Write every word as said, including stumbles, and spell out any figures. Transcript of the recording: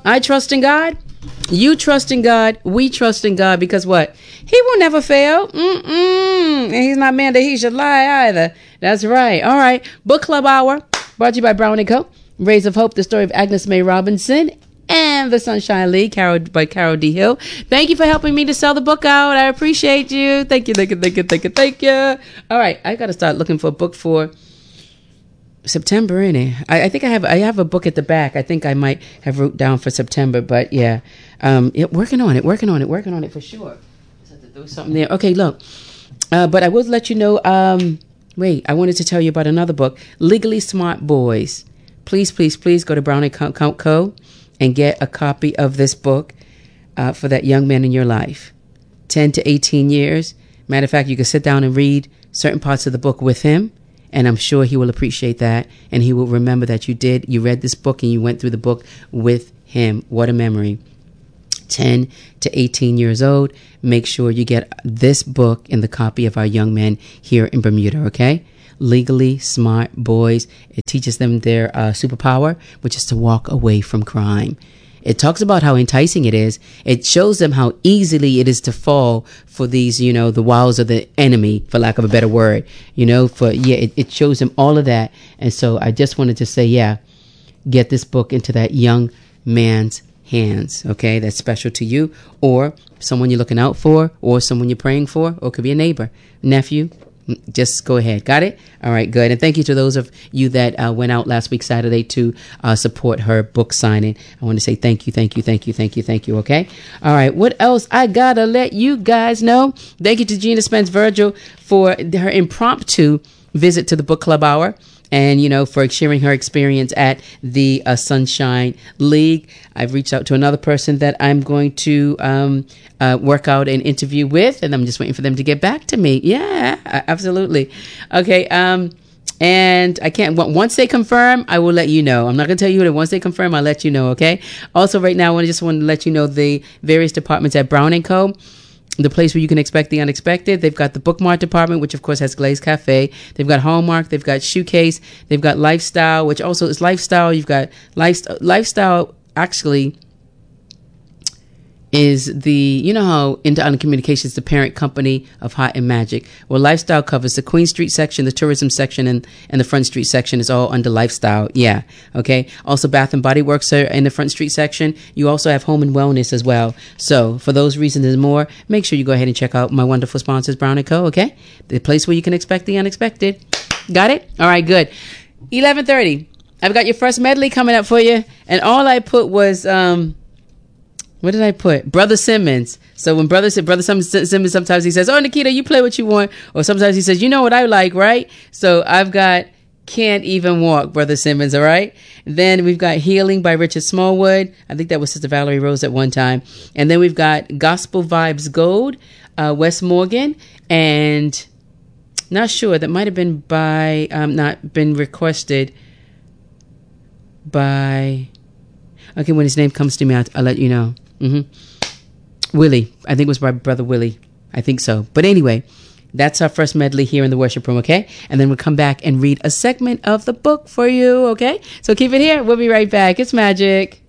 I trust in God. You trust in God. We trust in God because what? He will never fail. Mm-mm. And he's not man that he should lie either. That's right. All right. Book Club Hour brought to you by Brown and Co. Rays of Hope, the story of Agnes May Robinson, and the Sunshine League, Carol, by Carol D. Hill. Thank you for helping me to sell the book out. I appreciate you. Thank you, thank you, thank you, thank you, thank you. All right. I got to start looking for a book for September, innit? I, I think I have I have a book at the back. I think I might have wrote down for September, but yeah. Um, it, working on it, working on it, working on it for sure. Just have to throw something there. Okay, look. Uh, but I will let you know, um, wait, I wanted to tell you about another book, Legally Smart Boys. Please, please, please go to Brown and Co. and get a copy of this book uh, for that young man in your life. ten to eighteen years. Matter of fact, you can sit down and read certain parts of the book with him. And I'm sure he will appreciate that. And he will remember that you did. You read this book and you went through the book with him. What a memory. ten to eighteen years old. Make sure you get this book in the copy of our young men here in Bermuda, okay? Legally Smart Boys. It teaches them their uh, superpower, which is to walk away from crime. It talks about how enticing it is. It shows them how easily it is to fall for these, you know, the wiles of the enemy, for lack of a better word. You know, for, yeah, it, it shows them all of that. And so I just wanted to say, yeah, get this book into that young man's hands, okay? That's special to you, or someone you're looking out for, or someone you're praying for, or it could be a neighbor, nephew. Just go ahead. Got it? All right, good. And thank you to those of you that uh, went out last week, Saturday, to uh, support her book signing. I want to say thank you, thank you, thank you, thank you, thank you, okay? All right, what else? I got to let you guys know. Thank you to Gina Spence Virgil for her impromptu visit to the Book Club Hour. And, you know, for sharing her experience at the uh, Sunshine League. I've reached out to another person that I'm going to um, uh, work out an interview with, and I'm just waiting for them to get back to me. Yeah, absolutely. Okay. Um, and I can't, once they confirm, I will let you know. I'm not going to tell you that once they confirm, I'll let you know. Okay. Also, right now, I just want to let you know the various departments at Brown and Co., the place where you can expect the unexpected. They've got the bookmark department, which of course has Glaze Cafe. They've got Hallmark. They've got Shoecase. They've got Lifestyle, which also is Lifestyle. You've got Lifestyle. Lifestyle actually is the, you know how Interisland Communications, the parent company of Hot and Magic. Well, Lifestyle covers the Queen Street section, the tourism section, and, and the Front Street section is all under Lifestyle. Yeah. Okay. Also, Bath and Body Works are in the Front Street section. You also have Home and Wellness as well. So for those reasons and more, make sure you go ahead and check out my wonderful sponsors, Brown and Co. Okay. The place where you can expect the unexpected. Got it? All right, good. eleven thirty. I've got your first medley coming up for you. And all I put was, um, what did I put? Brother Simmons. So when Brother Brother Simmons, sometimes he says, "Oh, Nikita, you play what you want," or sometimes he says, "You know what I like, right?" So I've got "Can't Even Walk," Brother Simmons. All right. Then we've got "Healing" by Richard Smallwood. I think that was Sister Valerie Rose at one time. And then we've got "Gospel Vibes Gold," uh, Wes Morgan, and not sure, that might have been by, um, not been requested by. Okay, when his name comes to me, I'll, I'll let you know. Mm-hmm. Willie. I think it was by Brother Willie. I think so. But anyway, that's our first medley here in the worship room, okay? And then we'll come back and read a segment of the book for you, okay? So keep it here. We'll be right back. It's magic.